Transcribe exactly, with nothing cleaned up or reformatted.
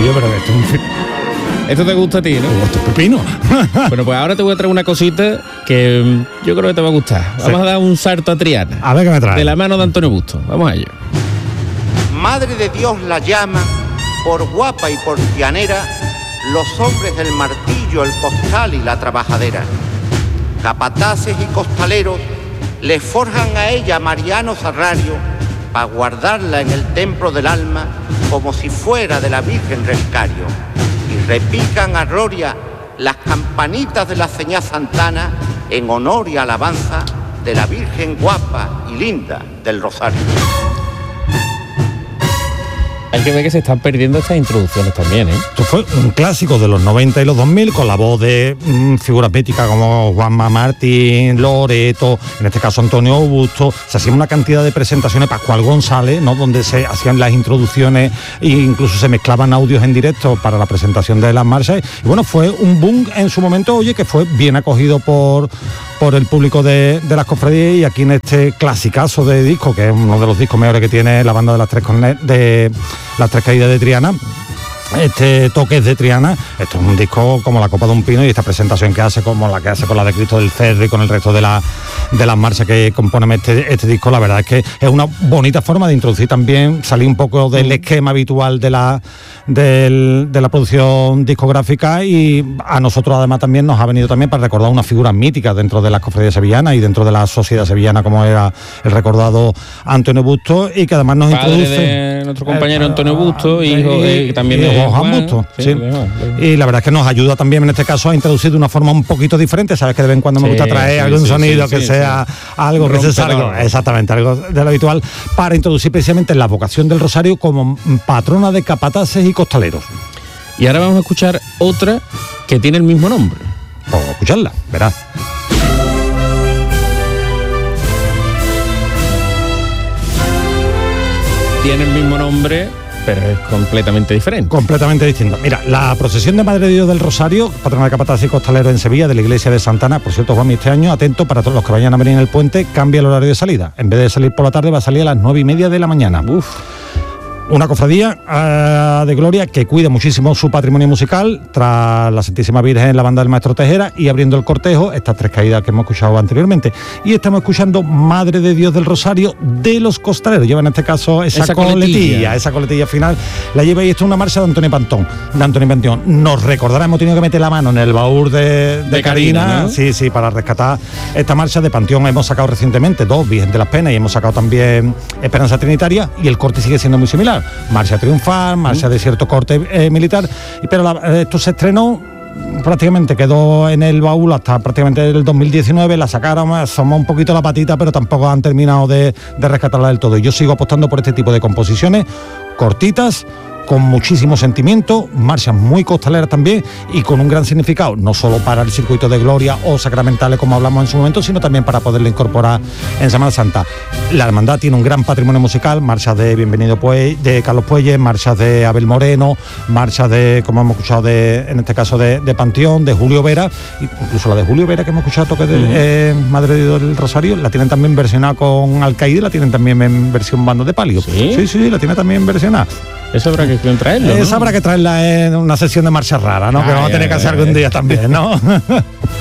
Tío, pero esto es un... Esto te gusta a ti, ¿no? Esto es pepino. Bueno, pues ahora te voy a traer una cosita que yo creo que te va a gustar. Vamos Sí. a dar un salto a Triana. A ver qué me trae. De la mano de Antonio Busto. Vamos a ello. Madre de Dios la llama, por guapa y por llanera, los hombres del martillo, el costal y la trabajadera. Capataces y costaleros le forjan a ella Mariano Sarrario para guardarla en el templo del alma como si fuera de la Virgen Rescario. Y repican a gloria las campanitas de la señá Santana en honor y alabanza de la Virgen guapa y linda del Rosario. Hay que ver que se están perdiendo estas introducciones también, ¿eh? Esto fue un clásico de los noventa y los dos mil, con la voz de mmm, figuras míticas como Juanma Martín, Loreto, en este caso Antonio Busto. Se hacían una cantidad de presentaciones, Pascual González, ¿no?, donde se hacían las introducciones e incluso se mezclaban audios en directo para la presentación de las marchas. Y bueno, fue un boom en su momento, oye, que fue bien acogido por, por el público de, de las cofradías. Y aquí en este clasicazo de disco, que es uno de los discos mejores que tiene la banda de las tres corne- de las tres caídas de Triana, este Toques de Triana, esto es un disco como la copa de un pino, y esta presentación que hace como la que hace con la de Cristo del Cerro y con el resto de, la, de las marchas que componen este, este disco, la verdad es que es una bonita forma de introducir también, salir un poco del esquema habitual de la, del, de la producción discográfica, y a nosotros además también nos ha venido también para recordar una figura mítica dentro de las cofradías sevillanas y dentro de la sociedad sevillana, como era el recordado Antonio Busto, y que además nos Padre introduce de nuestro compañero eh, Antonio Busto, hijo y, de, también y de Juan Busto, sí, sí. de Juan, de- Y la verdad es que nos ayuda también en este caso a introducir de una forma un poquito diferente. Sabes que de vez en cuando me Sí, gusta traer sí, algún sí, sonido sí, que sí, sea sí. algo que se salga, Rompedor. exactamente, algo de lo habitual, para introducir precisamente la vocación del Rosario como patrona de capataces y costaleros. Y ahora vamos a escuchar otra que tiene el mismo nombre. Vamos a escucharla, verás. Tiene el mismo nombre, pero es completamente diferente. Completamente distinto. Mira, la procesión de Madre de Dios del Rosario, patrona de capataces y costaleros en Sevilla, de la iglesia de Santana, por cierto, Juan, este año, atento para todos los que vayan a venir en el puente, cambia el horario de salida. En vez de salir por la tarde, va a salir a las nueve y media de la mañana. Uf. Una cofradía uh, de gloria que cuida muchísimo su patrimonio musical, tras la Santísima Virgen en la banda del Maestro Tejera, y abriendo el cortejo, estas tres caídas que hemos escuchado anteriormente. Y estamos escuchando Madre de Dios del Rosario de los Costaleros. Lleva en este caso esa, Esa coletilla, coletilla. esa coletilla final. La lleva, y esto es una marcha de Antonio Pantón, de Antonio Panteón. Nos recordará, hemos tenido que meter la mano en el baúl de, de, De Karina, Karina, ¿no? sí, sí, para rescatar esta marcha de Panteón. Hemos sacado recientemente dos, Virgen de las Penas, y hemos sacado también Esperanza Trinitaria, y el corte sigue siendo muy similar. Marcha triunfal, marcha de cierto corte eh, militar, y, pero la, esto se estrenó, prácticamente quedó en el baúl hasta prácticamente el dos mil diecinueve, la sacaron, asomó un poquito la patita, pero tampoco han terminado de, de rescatarla del todo. Y yo sigo apostando por este tipo de composiciones cortitas, con muchísimo sentimiento, marchas muy costaleras también, y con un gran significado, no solo para el circuito de gloria o sacramentales como hablamos en su momento, sino también para poderle incorporar en Semana Santa. La hermandad tiene un gran patrimonio musical, marchas de Bienvenido Puey, de Carlos Puelles, marchas de Abel Moreno, marchas de, como hemos escuchado, de, en este caso de, de Panteón, de Julio Vera, incluso la de Julio Vera que hemos escuchado, toque de uh-huh. eh, Madre de Dios del Rosario, la tienen también versionada con Alcaide, la tienen también en versión bando de palio. ¿Sí? Sí, sí, la tiene también versionada. Eso habrá que traerlo, ¿no? Esa habrá que traerla en una sesión de marcha rara, ¿no? Ah, que vamos a tener que hacer algún día también, ¿no?